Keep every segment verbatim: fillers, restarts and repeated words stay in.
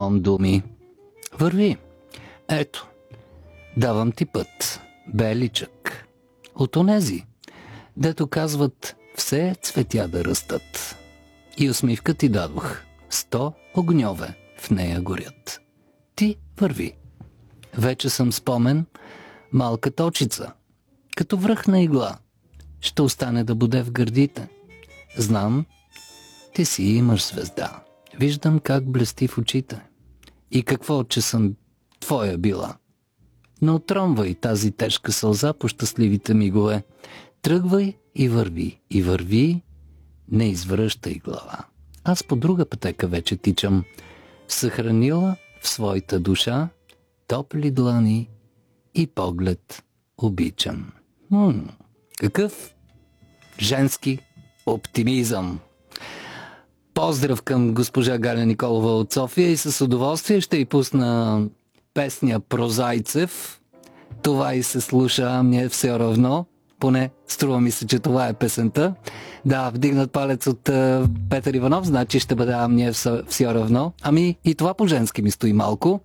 милион думи. Върви. Ето, давам ти път, беличък. От онези, дето казват все цветя да растат. И усмивка ти дадох. Сто огньове в нея горят. Ти върви. Вече съм спомен, малка точица, като връхна игла, ще остане да буде в гърдите. Знам, ти си имаш звезда. Виждам как блести в очите. И какво, че съм твоя била. Не отромвай тази тежка сълза по щастливите мигове. Тръгвай и върви, и върви, не извръщай глава. Аз по друга пътека вече тичам, съхранила в своята душа топли длани и поглед обичам. М-м, какъв женски оптимизъм! Поздрав към госпожа Галя Николова от София и с удоволствие ще й пусна песня Прозайцев. Това и се слуша, ми е все равно. Поне струва ми се, че това е песента. Да, вдигнат палец от uh, Петър Иванов, значи ще бъде а, ми е все, все равно. Ами и това по-женски ми стои малко.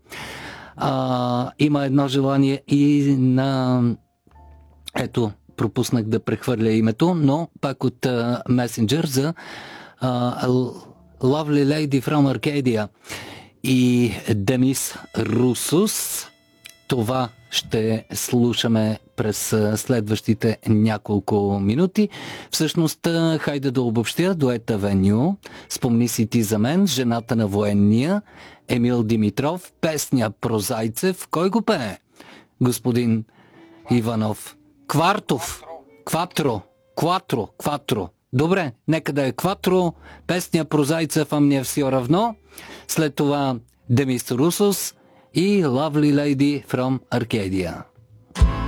А, има едно желание и на... Ето, пропуснах да прехвърля името, но пак от uh, Messenger за uh, Lovely Lady from Arcadia и Демис Русус. Това ще слушаме през следващите няколко минути. Всъщност, хайде да обобщя, дует Авеню, Спомни си ти за мен, Жената на военния, Емил Димитров, песня Прозайцев. Кой го пее? Господин Иванов. Квартов. Кватро. Кватро. Кватро. Добре, нека да е Кватро, песня Прозайцев, а мне все равно. След това Демис Русус и Lovely Lady from Arcadia.